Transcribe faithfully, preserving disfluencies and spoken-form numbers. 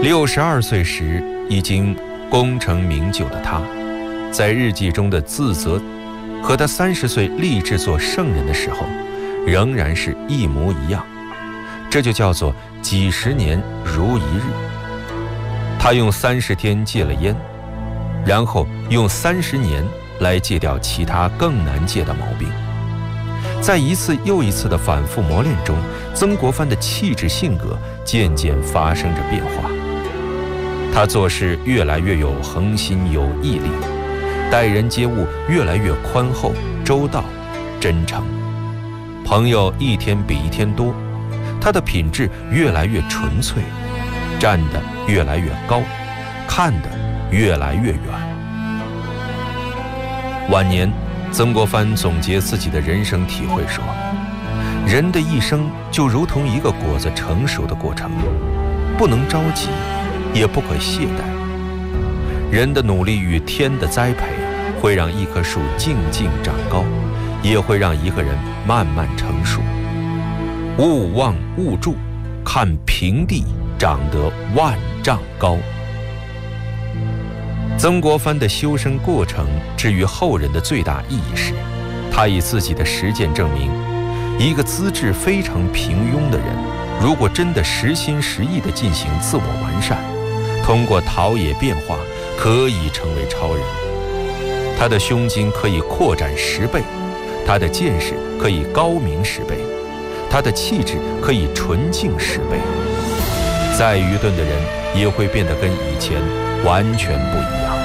六十二岁时已经功成名就的他，在日记中的自责和他三十岁立志做圣人的时候仍然是一模一样，这就叫做几十年如一日。他用三十天戒了烟，然后用三十年来戒掉其他更难戒的毛病。在一次又一次的反复磨练中，曾国藩的气质性格渐渐发生着变化。他做事越来越有恒心有毅力，待人接物越来越宽厚周到真诚，朋友一天比一天多，他的品质越来越纯粹，站得越来越高，看得越来越远。晚年曾国藩总结自己的人生体会说，人的一生就如同一个果子成熟的过程，不能着急，也不可懈怠。人的努力与天的栽培会让一棵树静静长高，也会让一个人慢慢成熟。勿忘勿助，看平地长得万丈高。曾国藩的修身过程至于后人的最大意义是，他以自己的实践证明，一个资质非常平庸的人，如果真的实心实意地进行自我完善，通过陶冶变化，可以成为超人。他的胸襟可以扩展十倍，他的见识可以高明十倍，他的气质可以纯净十倍。再愚钝的人也会变得跟以前完全不一样。